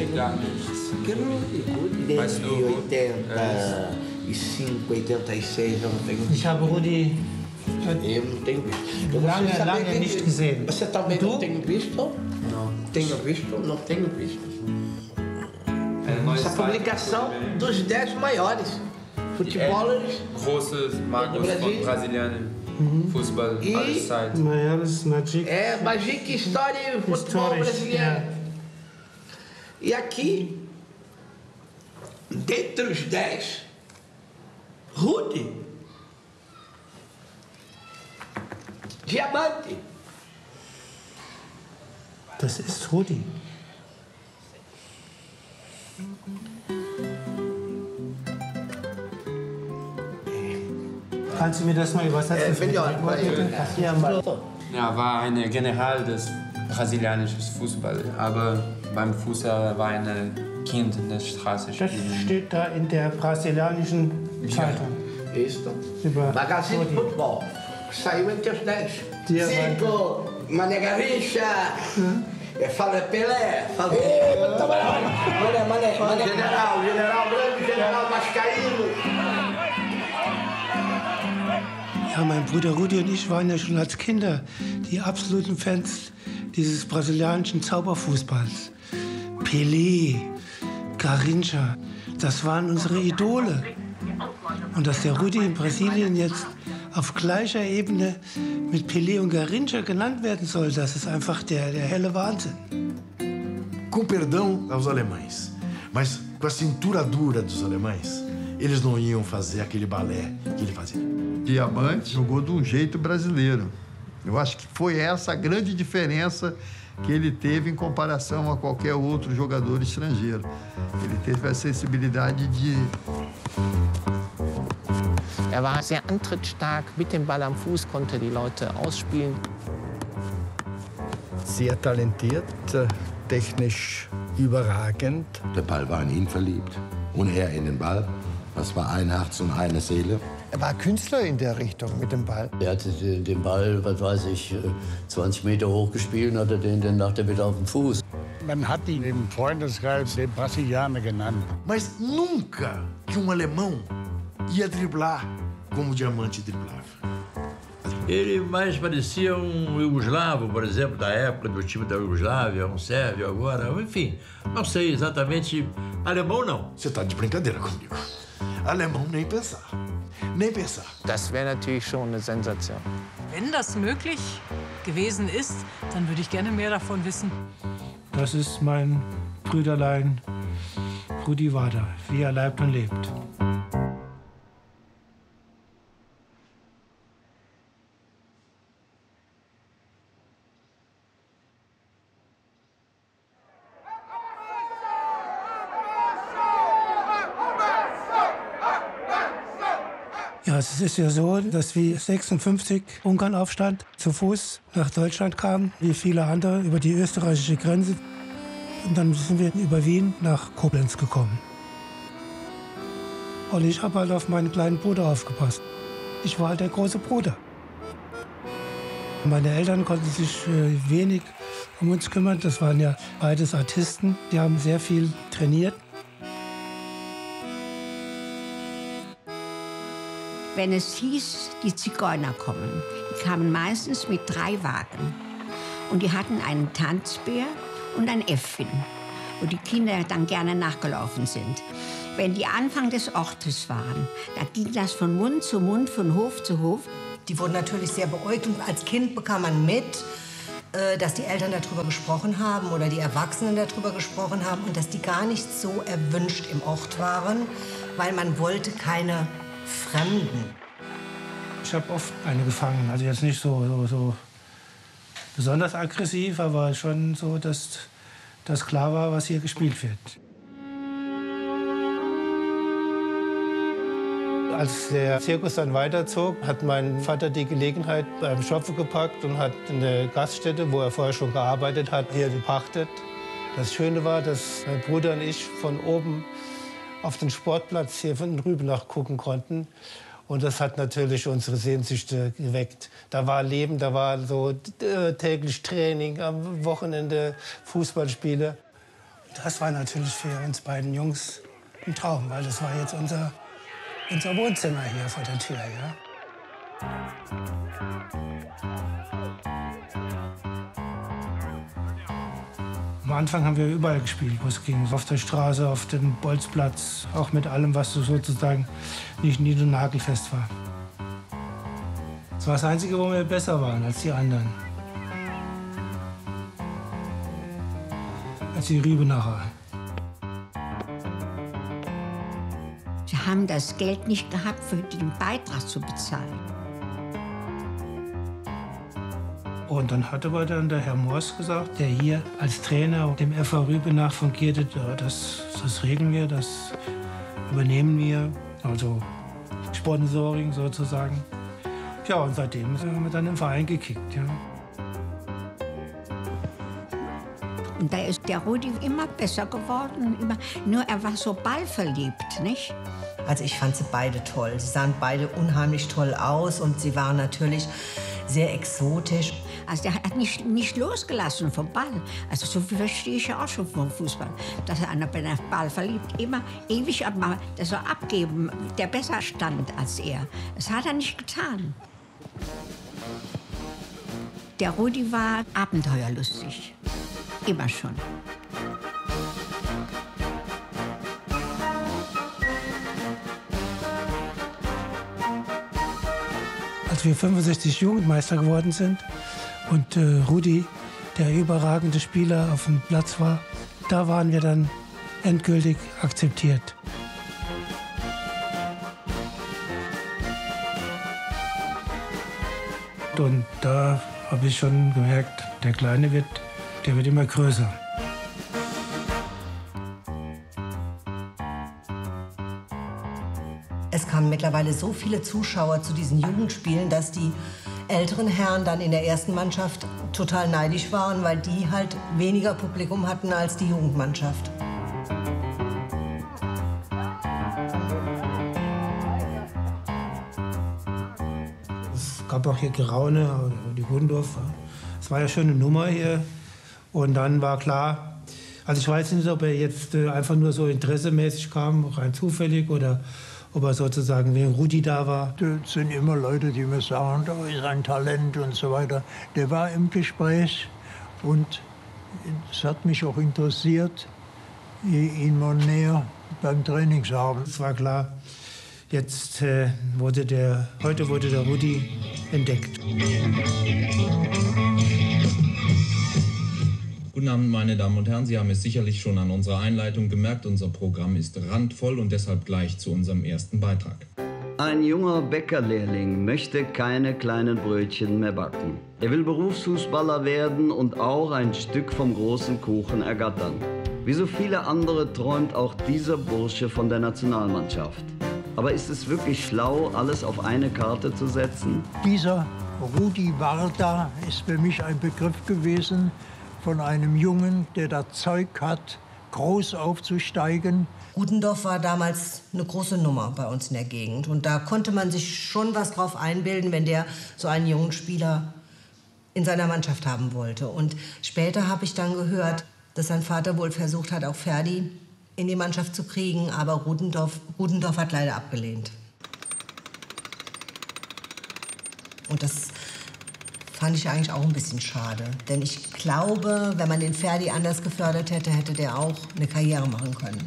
gar nichts. Que Rudi? Mas Desde no- 85, 86, eu não tenho Ich habe Rudi Eu não tenho visto. Eu lange, gostaria de saber lange nicht gesehen. Você também Du? não tem visto? Não. Tenho visto? Não tenho visto. Neues Essa publicação dos 10 maiores futebólers Große Markus Brasil. von Brasilien, Fußball, E- alles Zeit. Maiores Magic. é Magic História e Futebol Histórias, Brasileiro. E aqui, dentre os 10, Rudi, Diamante. Das ist Rudi. Kannst du mir das mal übersetzen? melhor, vai. Ja, mal. Ja, war ein General des brasilianischen Fußball, aber beim Fußball war ein Kind in der Straße Das spielen. steht da in der brasilianischen Zeitung. Isso. Über Magazine de Rudi. Futebol. Saiu entre os 10. Diamante. Zico, Mané Garrincha, fala Pelé, fala... Mané, General Grande, General Vascaíno. Ja, mein Bruder Rudi und ich waren ja schon als Kinder die absoluten Fans dieses brasilianischen Zauberfußballs. Pelé, Garrincha, das waren unsere Idole. Und dass der Rudi in Brasilien jetzt auf gleicher Ebene mit Pelé und Garrincha genannt werden soll, das ist einfach der helle Wahnsinn. Com perdão aos alemães, mas com a cintura dura dos alemães, eles não iam fazer aquele balé que ele fazia. Diamante jogou de um jeito brasileiro. Eu acho que foi essa a grande diferença que ele teve em comparação a qualquer outro jogador estrangeiro. Ele teve a sensibilidade de... Er war sehr antrittstark, mit dem Ball am Fuß konnte die Leute ausspielen. Sehr talentiert, technisch überragend. Der Ball war in ihn verliebt und er in den Ball. Das war ein Herz und eine Seele. Er war Künstler in der Richtung mit dem Ball. Er hat den Ball, was weiß ich, 20 Meter hoch gespielt und hatte den dann nach der wieder auf dem Fuß. Man hat ihn im Freundeskreis den Brasilianer genannt. Mas nunca que alemão ia driblar como o Diamante driblava. Ele mais parecia iugoslavo, por exemplo, da época do time da Iugoslávia, sérvio agora, enfim. Não sei exatamente. Alemão, não. Você tá de brincadeira comigo. Alemão, nem pensar. Nem pensar. Das wäre natürlich schon eine Sensation. Wenn das möglich gewesen ist, dann würde ich gerne mehr davon wissen. Das ist mein Brüderlein Rudi Wader, wie er leibt und lebt. Ja, es ist ja so, dass wie 56 Ungarn aufstand, zu Fuß nach Deutschland kam, wie viele andere über die österreichische Grenze. Und dann sind wir über Wien nach Koblenz gekommen. Und ich habe halt auf meinen kleinen Bruder aufgepasst. Ich war halt der große Bruder. Meine Eltern konnten sich wenig um uns kümmern. Das waren ja beides Artisten. Die haben sehr viel trainiert. Wenn es hieß, die Zigeuner kommen, die kamen meistens mit 3 Wagen. Und die hatten einen Tanzbär und ein Äffchen, wo die Kinder dann gerne nachgelaufen sind. Wenn die Anfang des Ortes waren, da ging das von Mund zu Mund, von Hof zu Hof. Die wurden natürlich sehr beäugt und als Kind bekam man mit, dass die Eltern darüber gesprochen haben oder die Erwachsenen darüber gesprochen haben und dass die gar nicht so erwünscht im Ort waren, weil man wollte keine Fremden. Ich habe oft eine gefangen, also jetzt nicht so besonders aggressiv, aber schon so, dass klar war, was hier gespielt wird. Als der Zirkus dann weiterzog, hat mein Vater die Gelegenheit beim Schopfe gepackt und hat eine Gaststätte, wo er vorher schon gearbeitet hat, hier gepachtet. Das Schöne war, dass mein Bruder und ich von oben auf den Sportplatz hier von Rübenach gucken konnten. Und das hat natürlich unsere Sehnsüchte geweckt. Da war Leben, da war so täglich Training, am Wochenende Fußballspiele. Das war natürlich für uns beiden Jungs ein Traum, weil das war jetzt unser Wohnzimmer hier vor der Tür. Ja? Am Anfang haben wir überall gespielt, wo es ging. Auf der Straße, auf dem Bolzplatz, auch mit allem, was sozusagen nicht nied- und nagelfest war. Das war das Einzige, wo wir besser waren als die anderen. Als die Rübenacher. Sie haben das Geld nicht gehabt, für den Beitrag zu bezahlen. Und dann hat aber dann der Herr Moors gesagt, der hier als Trainer dem FV Rübenach fungierte, ja, das regeln wir, das übernehmen wir, also Sponsoring sozusagen. Ja, und seitdem sind wir dann im Verein gekickt. Ja. Und da ist der Rudi immer besser geworden. Nur er war so ballverliebt, nicht? Also ich fand sie beide toll. Sie sahen beide unheimlich toll aus und sie waren natürlich sehr exotisch. Also der hat nicht losgelassen vom Ball. Also so verstehe ich ja auch schon vom Fußball. Dass einer bei der Ball verliebt immer ewig das so abgeben, der besser stand als er. Das hat er nicht getan. Der Rudi war abenteuerlustig. Immer schon. Als wir 65 Jugendmeister geworden sind und Rudi, der überragende Spieler, auf dem Platz war, da waren wir dann endgültig akzeptiert. Und da habe ich schon gemerkt, der Kleine wird immer größer. Es kamen mittlerweile so viele Zuschauer zu diesen Jugendspielen, dass die älteren Herren dann in der ersten Mannschaft total neidisch waren, weil die halt weniger Publikum hatten als die Jugendmannschaft. Es gab auch hier Geraune, die Gundorf. Es war ja schon eine Nummer hier. Und dann war klar, also ich weiß nicht, ob er jetzt einfach nur so interessemäßig kam, rein zufällig, oder ob er sozusagen wegen Rudi da war. Das sind immer Leute, die mir sagen, da ist ein Talent und so weiter. Der war im Gespräch und es hat mich auch interessiert, ihn mal näher beim Training zu haben. Es war klar, heute wurde der Rudi entdeckt. Guten Abend, meine Damen und Herren. Sie haben es sicherlich schon an unserer Einleitung gemerkt. Unser Programm ist randvoll und deshalb gleich zu unserem ersten Beitrag. Ein junger Bäckerlehrling möchte keine kleinen Brötchen mehr backen. Er will Berufsfußballer werden und auch ein Stück vom großen Kuchen ergattern. Wie so viele andere träumt auch dieser Bursche von der Nationalmannschaft. Aber ist es wirklich schlau, alles auf eine Karte zu setzen? Dieser Rudi Warda ist für mich ein Begriff gewesen, von einem Jungen, der das Zeug hat, groß aufzusteigen. Rudendorf war damals eine große Nummer bei uns in der Gegend. Und da konnte man sich schon was drauf einbilden, wenn der so einen jungen Spieler in seiner Mannschaft haben wollte. Und später habe ich dann gehört, dass sein Vater wohl versucht hat, auch Ferdi in die Mannschaft zu kriegen. Aber Rudendorf hat leider abgelehnt. Und das fand ich eigentlich auch ein bisschen schade. Denn ich glaube, wenn man den Ferdi anders gefördert hätte, hätte der auch eine Karriere machen können.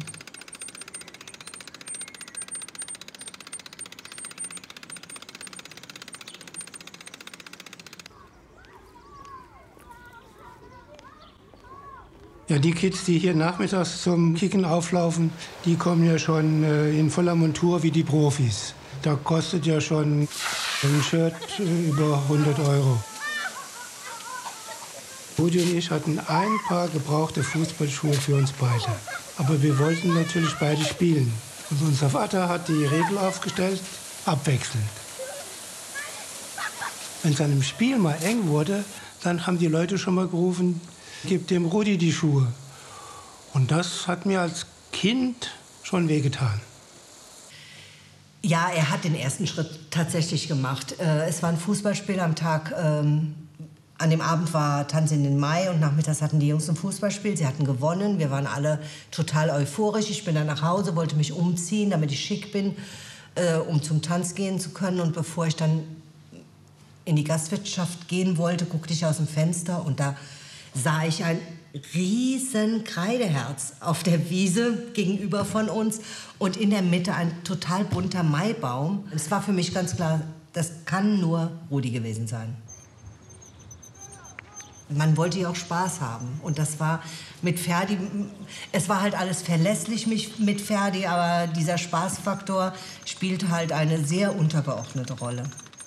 Ja, die Kids, die hier nachmittags zum Kicken auflaufen, die kommen ja schon in voller Montur wie die Profis. Da kostet ja schon ein Shirt über 100 €. Rudi und ich hatten ein paar gebrauchte Fußballschuhe für uns beide. Aber wir wollten natürlich beide spielen. Und unser Vater hat die Regel aufgestellt, abwechselnd. Wenn es an einem Spiel mal eng wurde, dann haben die Leute schon mal gerufen, gib dem Rudi die Schuhe. Und das hat mir als Kind schon wehgetan. Ja, er hat den ersten Schritt tatsächlich gemacht. Es war ein Fußballspiel am Tag An dem Abend war Tanz in den Mai und nachmittags hatten die Jungs ein Fußballspiel. Sie hatten gewonnen. Wir waren alle total euphorisch. Ich bin dann nach Hause, wollte mich umziehen, damit ich schick bin, um zum Tanz gehen zu können. Und bevor ich dann in die Gastwirtschaft gehen wollte, guckte ich aus dem Fenster und da sah ich ein riesen Kreideherz auf der Wiese gegenüber von uns und in der Mitte ein total bunter Maibaum. Es war für mich ganz klar, das kann nur Rudi gewesen sein. Man wollte ja auch Spaß haben und das war mit Ferdi, es war halt alles verlässlich mit Ferdi, aber dieser Spaßfaktor spielte halt eine sehr untergeordnete Rolle.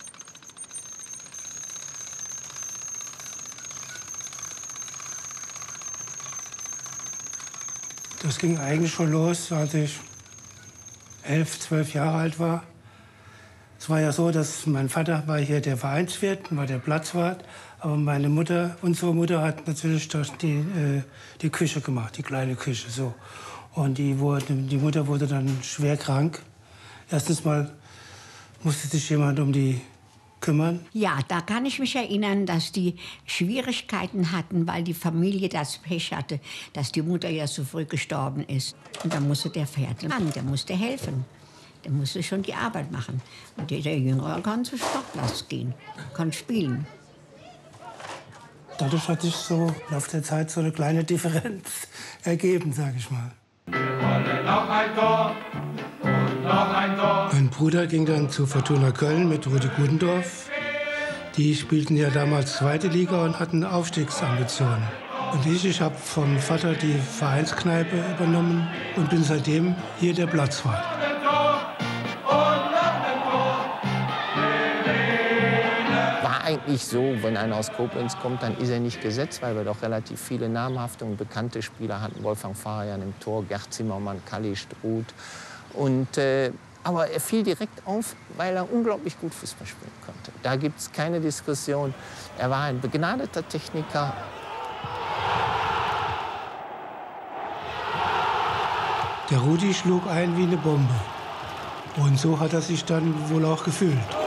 Das ging eigentlich schon los, als ich 11, 12 Jahre alt war. Es war ja so, dass mein Vater war hier der Vereinswirt, war der Platzwart. Aber meine Mutter, unsere Mutter hat natürlich die Küche gemacht, die kleine Küche. So. Und die Mutter wurde dann schwer krank. Erstens mal musste sich jemand um die kümmern. Ja, da kann ich mich erinnern, dass die Schwierigkeiten hatten, weil die Familie das Pech hatte, dass die Mutter ja so früh gestorben ist. Und da musste der Pferdemann, der musste helfen. Der musste schon die Arbeit machen. Und der Jüngere kann zum Sportplatz gehen, kann spielen. Dadurch hat sich so im Laufe der Zeit so eine kleine Differenz ergeben, sage ich mal. Wir wollen noch ein Tor und noch ein Tor. Mein Bruder ging dann zu Fortuna Köln mit Rudi Gudendorf. Die spielten ja damals zweite Liga und hatten Aufstiegsambitionen. Und ich habe vom Vater die Vereinskneipe übernommen und bin seitdem hier der Platzwart. Eigentlich so, wenn einer aus Koblenz kommt, dann ist er nicht gesetzt, weil wir doch relativ viele namhafte und bekannte Spieler hatten. Wolfgang Farian im Tor, Gerd Zimmermann, Kalli Struth. Aber er fiel direkt auf, weil er unglaublich gut Fußball spielen konnte. Da gibt es keine Diskussion. Er war ein begnadeter Techniker. Der Rudi schlug ein wie eine Bombe. Und so hat er sich dann wohl auch gefühlt.